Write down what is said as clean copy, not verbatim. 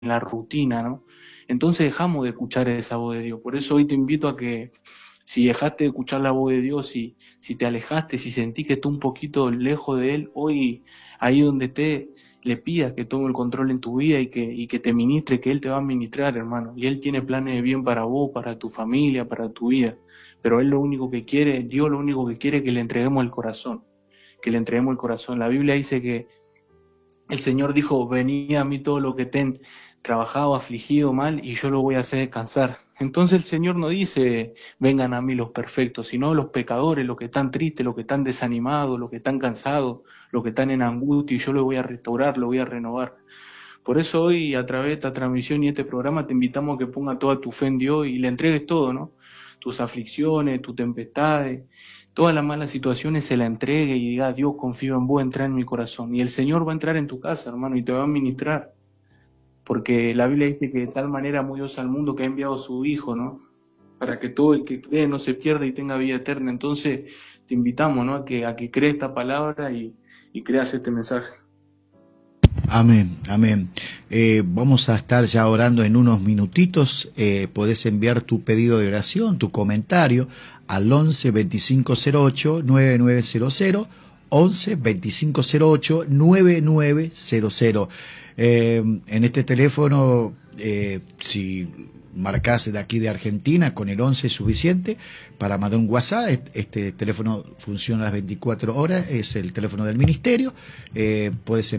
la rutina, ¿no? Entonces dejamos de escuchar esa voz de Dios. Por eso hoy te invito a que si dejaste de escuchar la voz de Dios, si te alejaste, si sentís que estás un poquito lejos de Él, hoy ahí donde estés, le pidas que tome el control en tu vida y que te ministre, que Él te va a ministrar, hermano. Y Él tiene planes de bien para vos, para tu familia, para tu vida. Pero Él lo único que quiere, Dios lo único que quiere es que le entreguemos el corazón, que le entreguemos el corazón. La Biblia dice que el Señor dijo, venid a mí todo lo que estén trabajado, afligido, mal, y yo lo voy a hacer descansar. Entonces el Señor no dice, vengan a mí los perfectos, sino los pecadores, los que están tristes, los que están desanimados, los que están cansados, los que están en angustia, y yo los voy a restaurar, los voy a renovar. Por eso hoy, a través de esta transmisión y este programa, te invitamos a que pongas toda tu fe en Dios y le entregues todo, ¿no? Tus aflicciones, tus tempestades, todas las malas situaciones se la entregue y diga, Dios, confío en vos, entra en mi corazón. Y el Señor va a entrar en tu casa, hermano, y te va a ministrar. Porque la Biblia dice que de tal manera amó Dios al mundo que ha enviado a su Hijo, ¿no? Para que todo el que cree no se pierda y tenga vida eterna. Entonces, te invitamos, ¿no? A que creas esta palabra y creas este mensaje. Amén, amén. Vamos a estar ya orando en unos minutitos. Podés enviar tu pedido de oración, tu comentario al 11 2508 9900, 11 2508 9900. En este teléfono, si marcás de aquí de Argentina, con el 11 es suficiente para mandar un WhatsApp. Este teléfono funciona las 24 horas, es el teléfono del ministerio. Podés